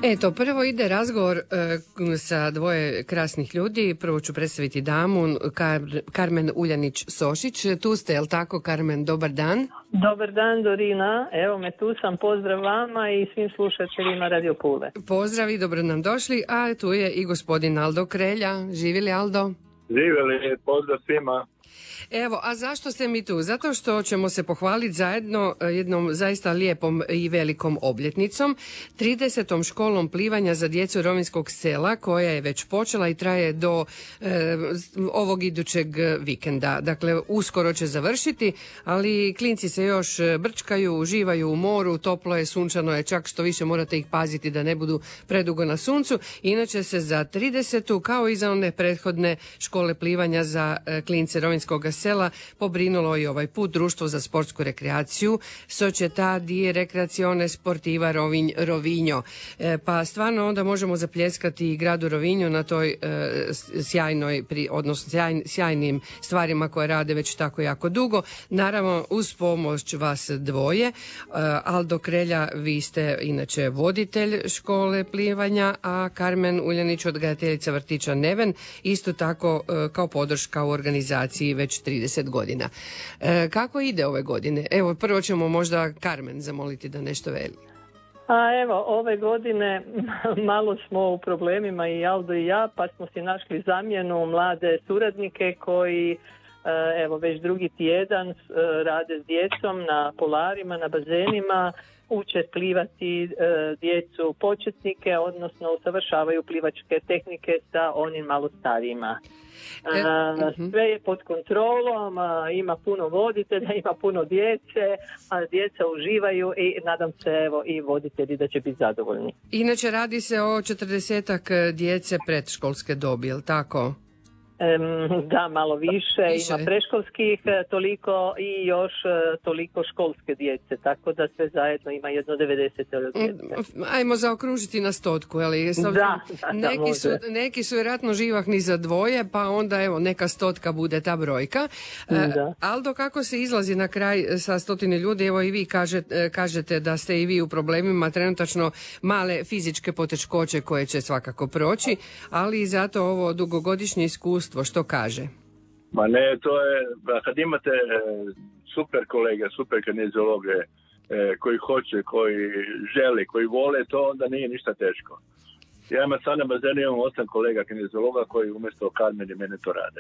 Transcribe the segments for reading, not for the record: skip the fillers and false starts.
Eto, prvo ide razgovor sa dvoje krasnih ljudi. Prvo ću predstaviti damu, Karmen Uljanić-Sošić. Tu ste, jel tako, Karmen? Dobar dan. Dobar dan, Dorina. Evo me, tu sam. Pozdrav vama i svim slušateljima Radio Pule. Pozdravi, dobro nam došli. A tu je i gospodin Aldo Krelja. Živjeli, Aldo? Živjeli, pozdrav svima. Evo, a zašto ste mi tu? Zato što ćemo se pohvaliti zajedno jednom zaista lijepom i velikom obljetnicom, 30. školom plivanja za djecu rovinskog sela, koja je već počela i traje do ovog idućeg vikenda. Dakle, uskoro će završiti, ali klinci se još brčkaju, uživaju u moru, toplo je, sunčano je, čak što više morate ih paziti da ne budu predugo na suncu. Inače se za 30. kao i za one prethodne škole plivanja za klince rovinskog sela pobrinulo i ovaj put Društvo za sportsku rekreaciju Società di Recreazione Sportiva Rovinjo. Pa stvarno onda možemo zapljeskati i gradu Rovinju na toj sjajnim stvarima koje rade već tako jako dugo. Naravno uz pomoć vas dvoje. Aldo Krelja, vi ste inače voditelj škole plivanja, a Karmen Uljanić, odgajateljica vrtića Neven, isto tako kao podrška u organizaciji već 30 godina. Kako ide ove godine? Evo, prvo ćemo možda Karmen zamoliti da nešto veli. A evo, ove godine malo smo u problemima i Aldo i ja, pa smo si našli zamjenu, mlade suradnike koji evo već drugi tjedan rade s djecom na polarima, na bazenima, uče plivati djecu početnike, odnosno usavršavaju plivačke tehnike sa onim malo starijima. Sve je pod kontrolom, ima puno voditelja, ima puno djece, a djeca uživaju i nadam se evo i voditelji da će biti zadovoljni. Inače radi se o 40-ak djece predškolske dobi, je li tako? Da, malo više. Ima preškolskih toliko i još toliko školske djece, tako da sve zajedno ima jedno 90 djece. Ajmo zaokružiti na 100, ali neki su vjerojatno živahni za dvoje, pa onda evo neka 100 bude ta brojka. Aldo, kako se izlazi na kraj sa 100 ljudi? Evo i vi kažete da ste i vi u problemima, trenutačno male fizičke poteškoće koje će svakako proći, ali i zato ovo dugogodišnje iskustvo. Što kaže? Ma ne, to je, kad imate super kolege, super kinezologe koji hoće, koji žele, koji vole, to onda nije ništa teško. Ja imam sad na bazenu, imam 8 kolega kinezologa koji umjesto Karmen i mene to rade.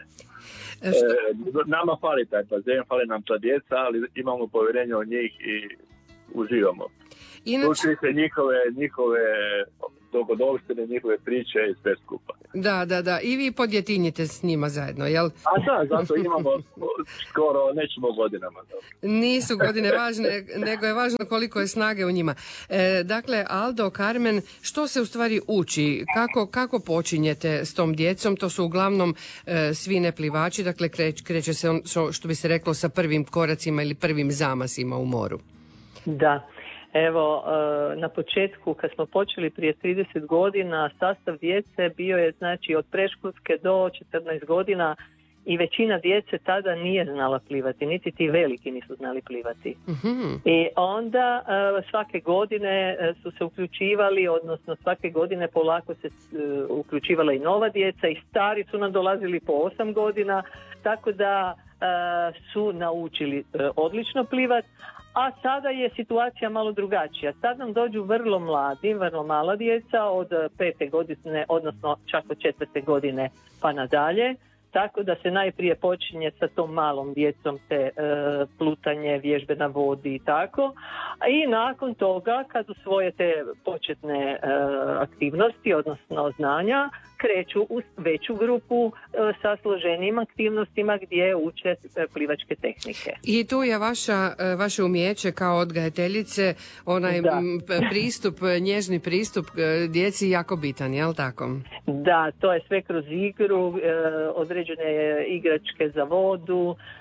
Nama fali taj bazen, fali nam ta djeca, ali imamo povjerenje u njih i uživamo. Slušajte njihove dogodovštine, njihove priče i sve skupa. Da. I vi podjetinjite s njima zajedno, jel? A da, zato imamo skoro, nećemo godinama. Nisu godine važne, nego je važno koliko je snage u njima. Dakle, Aldo, Karmen, što se u stvari uči? Kako počinjete s tom djecom? To su uglavnom svi neplivači, dakle kreće se, što bi se reklo, sa prvim koracima ili prvim zamasima u moru. Da. Evo, na početku kad smo počeli prije 30 godina, sastav djece bio je znači od preškolske do 14 godina i većina djece tada nije znala plivati, niti ti veliki nisu znali plivati. Mm-hmm. I onda svake godine su se uključivali, odnosno svake godine polako se uključivala i nova djeca i stari su nam dolazili po 8 godina, tako da su naučili odlično plivati. A sada je situacija malo drugačija. Sad nam dođu vrlo mala djeca od 5. godine, odnosno čak od 4. godine pa nadalje. Tako da se najprije počinje sa tom malom djecom te plutanje, vježbe na vodi i tako. I nakon toga kad usvoje te početne aktivnosti, odnosno znanja, kreću u veću grupu sa složenijim aktivnostima gdje uče plivačke tehnike. I tu je vaše umijeće kao odgajateljice, onaj pristup, nježni pristup djeci jako bitan, je li tako? Da, to je sve kroz igru, određene igračke za vodu,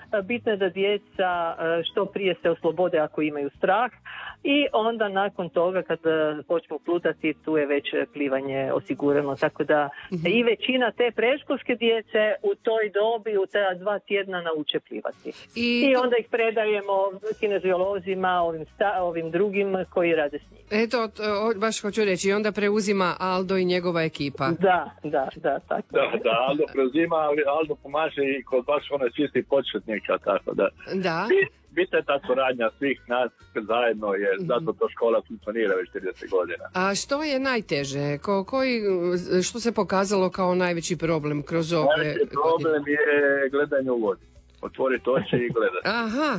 Bitno je da djeca što prije se oslobode ako imaju strah i onda nakon toga kad počnu plutati tu je već plivanje osigurano. Tako da i većina te predškolske djece u toj dobi u ta 2 tjedna nauče plivati. I onda ih predajemo kineziolozima, ovim drugim koji rade s njim. Eto, baš hoću reći, onda preuzima Aldo i njegova ekipa. Da, tako. Da, Aldo preuzima, ali Aldo pomaže i kod baš onaj čisti početnika, tako da. Da. Bitna je ta suradnja svih nas zajedno, jer zato to škola funkcionira već 30 godina. A što je najteže? Što se pokazalo kao najveći problem kroz ove godine? Najveći problem je gledanje u vodi. Otvoriti oči i gledati. Aha.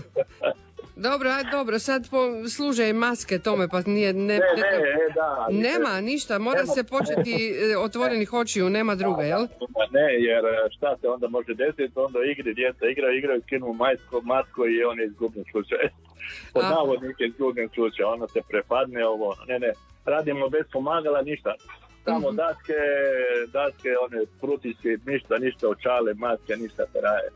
Dobro, sad služe maske tome, pa nije... Da. Nema ništa, mora se početi otvorenih očiju, nema druga, jel? Ne, jer šta se onda može desiti, onda djeca igraju, skinu masku i on je izgubljen slučaj. Pod navodnike izgubljen slučaj, ona se prepadne ovo. Ne, radimo bez pomagala, ništa. Samo daske, one prutiske, ništa očale, maske, ništa peraje.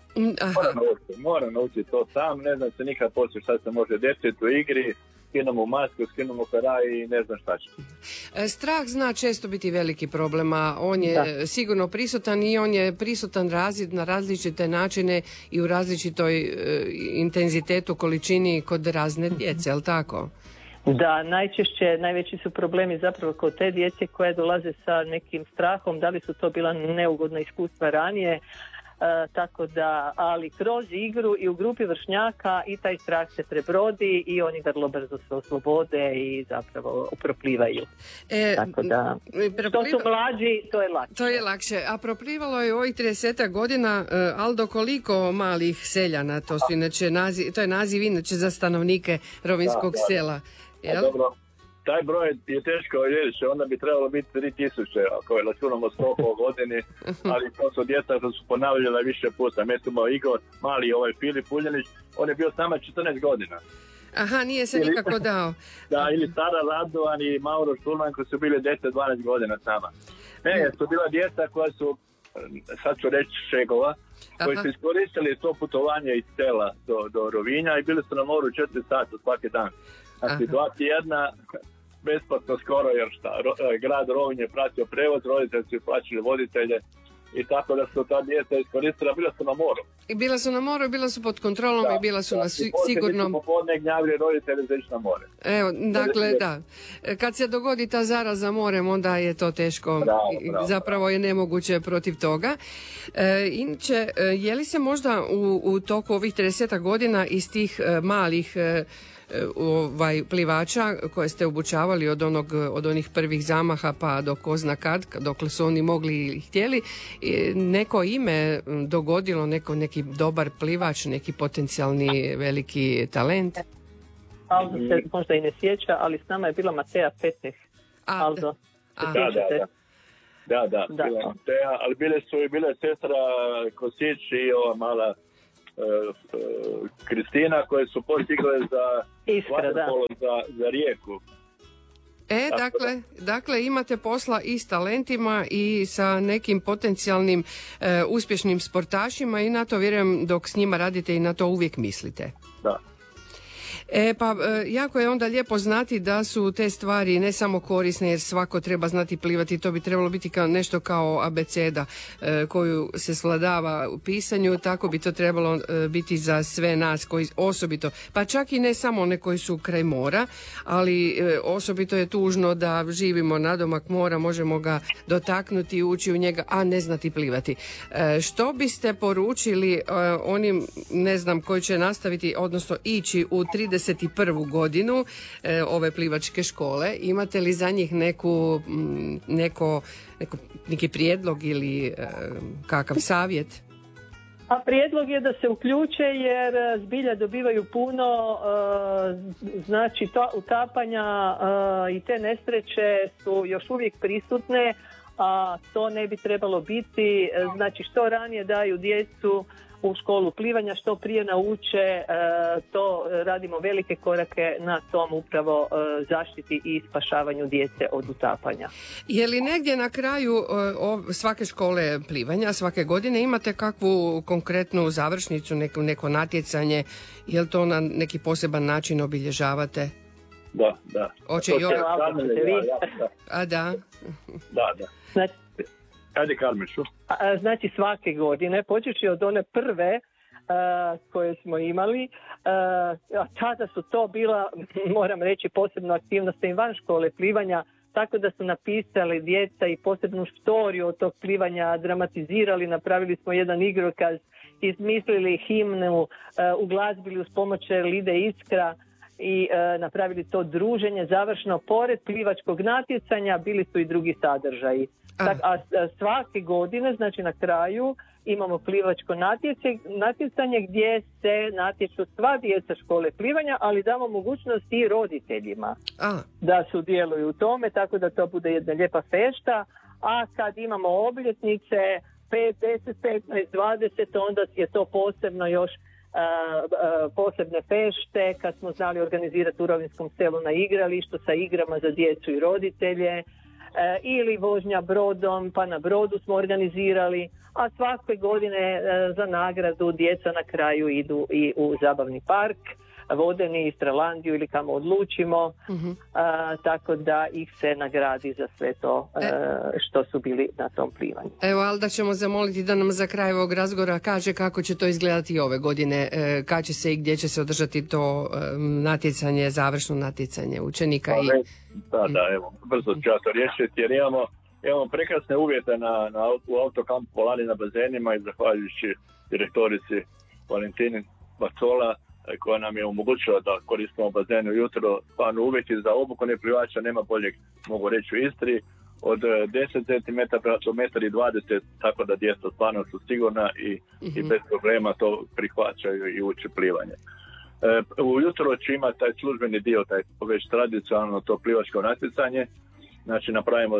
Moram naučiti to sam, ne znam se nikad poslije šta se može desiti u igri, skinemo masku, skinemo peraj i ne znam šta će. Strah zna često biti veliki problem, a on je sigurno prisutan i on je prisutan na različite načine i u različitoj intenzitetu, količini kod razne djece, je li tako? Da, najveći su problemi zapravo kod te djece koje dolaze sa nekim strahom, da li su to bila neugodna iskustva ranije, tako da, ali kroz igru i u grupi vršnjaka i taj strah se prebrodi i oni vrlo brzo se oslobode i zapravo proplivaju. Tako da, što su mlađi, to je lakše. To je lakše. A proplivalo je u ovih 30 godina, Aldo, koliko malih seljana, to je naziv inače za stanovnike rovinskog sela. Jel? Dobro. Taj broj je teško reći, onda bi trebalo biti 3000 ako je računamo 100 po godini, ali to su djeca koji su ponavljala više puta. Recimo Igor, mali Filip Uljanić, on je bio s nama 14 godina. Aha, nije se nikako dao. Da, ili Sara Radovan i Mauro Šturman koji su bili 10-12 godina s nama. Ne, su bila djeca koja su, sad ću reći šegova, koji su iskoristili to putovanje iz sela do Rovinja i bili su na moru 4 sata svaki dan. Znači 2 tjedna besplatno skoro, jer grad Rovinj je pratio prevoz, roditelji su plaćali voditelje i tako da su ta djeca iskoristila, bila su na moru. I bila su na moru, bila su pod kontrolom i bila su na sigurnom... popodne gnjavili roditelji za ići na more. Evo, dakle, da. Kad se dogodi ta zaraza morem, onda je to teško. Bravo. Zapravo je nemoguće protiv toga. Inače, je li se možda u toku ovih 30 godina iz tih malih plivača koje ste obučavali od onih prvih zamaha pa do ko zna kad, dokle su oni mogli ili htjeli, neko ime dogodilo, neki dobar plivač, neki potencijalni veliki talent? Aldo se možda i ne sjeća, ali s nama je bila Mateja Peteh. Aldo. Da, bila Mateja, ali bile sestra Kosić i ova mala Kristina koje su postigle za Rijeku. Dakle, imate posla i s talentima i sa nekim potencijalnim uspješnim sportašima i na to vjerujem dok s njima radite i na to uvijek mislite. Da. Jako je onda lijepo znati da su te stvari ne samo korisne jer svako treba znati plivati, to bi trebalo biti nešto kao abeceda koju se svladava u pisanju, tako bi to trebalo biti za sve nas koji osobito, pa čak i ne samo one koji su kraj mora, ali osobito je tužno da živimo nadomak mora, možemo ga dotaknuti, ući u njega, a ne znati plivati. Što biste poručili onim, ne znam, koji će nastaviti, odnosno ići u 31. godinu ove plivačke škole? Imate li za njih neki prijedlog ili kakav savjet? A prijedlog je da se uključe jer zbilja dobivaju puno, znači utapanja i te nesreće su još uvijek prisutne, a to ne bi trebalo biti, znači što ranije daju djecu u školu plivanja, što prije nauče, to radimo velike korake na tom upravo zaštiti i spašavanju djece od utapanja. Je li negdje na kraju svake škole plivanja, svake godine imate kakvu konkretnu završnicu, neko natjecanje, je li to na neki poseban način obilježavate? Da. Oće i ove... A da? Da. Znači, ajde Karmišu. Znači svake godine, počeši od one prve koje smo imali, a tada su to bila, moram reći, posebno aktivnosti i van škole plivanja, tako da su napisali djeca i posebnu storiju od tog plivanja, dramatizirali, napravili smo jedan igrokaz, izmislili himnu, uglazbili uz pomoć Lide Iskra i napravili to druženje. Završno, pored plivačkog natjecanja, bili su i drugi sadržaji. A svake godine, znači na kraju, imamo plivačko natjecanje gdje se natječu sva djeca škole plivanja, ali damo mogućnost i roditeljima da sudjeluju u tome, tako da to bude jedna lijepa fešta. A kad imamo obljetnice 5, 10, 15, 20, onda je to posebno još posebne fešte, kad smo znali organizirati u Rovinjskom selu na igralištu sa igrama za djecu i roditelje, ili vožnja brodom, pa na brodu smo organizirali, a svake godine za nagradu djeca na kraju idu i u zabavni park, vodeni, Stralandiju ili kamo odlučimo, tako da ih se nagradi za sve to što su bili na tom plivanju. Evo, Alda, ćemo zamoliti da nam za kraj ovog razgovora kaže kako će to izgledati ove godine, kad će se i gdje će se održati to natjecanje, završno natjecanje učenika. Da, evo, brzo ću ja to riješiti, jer imamo prekrasne uvjete u autokampu Polani na bazenima i zahvaljujući direktorici Valentini Bacola, koja nam je omogućila da koristimo bazenu jutro. Stvarno uvjeti za obuku neplivača nema boljeg, mogu reći, u Istri, od 10 cm do 1,20 m, tako da djeca stvarno su sigurna i bez problema to prihvaćaju i uče plivanje. Ujutro će imati taj službeni dio, taj već tradicionalno to plivačko natjecanje. Znači napravimo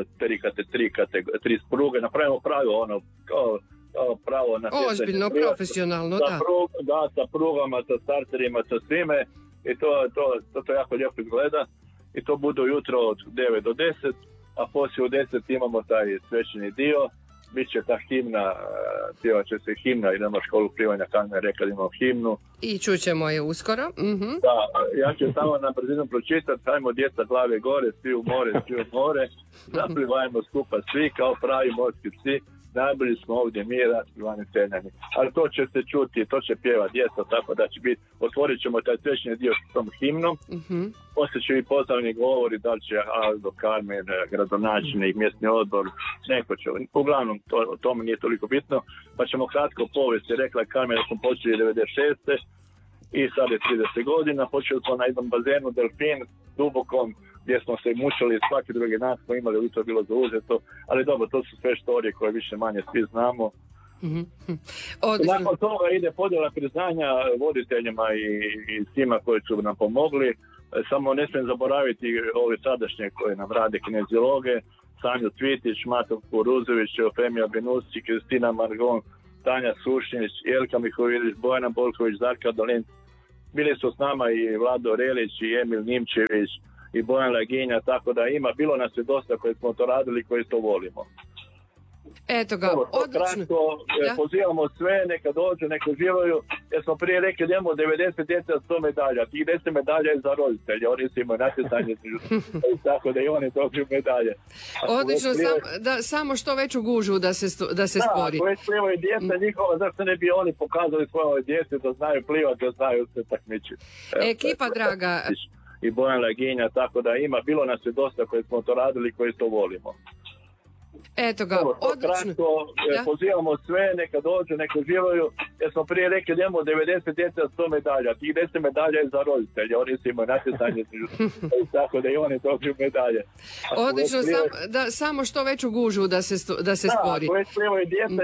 3 spruge, napravimo pravo pravo na ozbiljno, profesionalno, sa prugama, sa starterima, sa svime, i to jako lijepo izgleda, i to bude ujutro od 9 do 10, a poslije u 10 imamo taj svečani dio, bit će ta himna, pjevat će se himna, idemo školu plivanja, kad me rekla da imamo himnu. I čućemo je uskoro. Da, ja ću samo na brzinu pročitati, hajmo djeca glave gore, svi u more, zaplivajmo skupa svi kao pravi morski psi, najbolji smo ovdje mi, raspivani celjani. Ali to će se čuti, to će pjeva djeca, tako da će biti, otvorit ćemo taj svečni dio s tom himnom, poslije će i pozvani govori, da li će Aldo, Karmen, gradonačelnik, mjesni odbor, neko će, uglavnom o tome nije toliko bitno, pa ćemo kratko povijesti. Rekla je Karmen da smo počeli 96. i sad je 30 godina, počeli smo na jednom bazenu Delfin, dubokom, gdje smo se mučili, svaki drugi nas smo imali, to je bilo zauzeto, ali dobro, to su sve storije koje više manje svi znamo. Nakon toga ide podjela priznanja voditeljima i svima koji su nam pomogli. Samo ne smijem zaboraviti ove sadašnje koje nam rade kineziologe, Sanju Cvitić, Mato Kuruzović, Eufemija Benusi, Kristina Margon, Tanja Sušnić, Jelka Mihović, Bojana Bolković, Zarka Dolin. Bili su s nama i Vlado Relić i Emil Nimčević i Bojan Laginja, tako da bilo nas je dosta koji smo to radili, koji to volimo. Eto ga, odlično. Pozivamo sve, neka dođu, neka uživaju, jer smo prije rekli da imamo 90 djece od 100 medalja, tih 10 medalja je za roditelje, oni su imaju natjecanje, tako da i oni dobiju medalje. Odlično, samo što veću gužu da se stvori. Da, ako već plivaju djeca njihova, zašto ne bi oni pokazali svoje djece da znaju plivati, da znaju se takmičiti. Ekipa draga. I Bojan Laginja, tako da bilo nas je dosta koji smo to radili, koji to volimo. Eto ga, odlično. Pozivamo sve, neka dođu, neka uživaju, jer smo prije rekli da imamo 90 djece od 100 medalja, tih 10 medalja je za roditelje, oni su imaju natjecanje, tako da i oni dobiju medalje. Odlično, samo što veću gužu da se stvori. Da, ako već plivaju djeca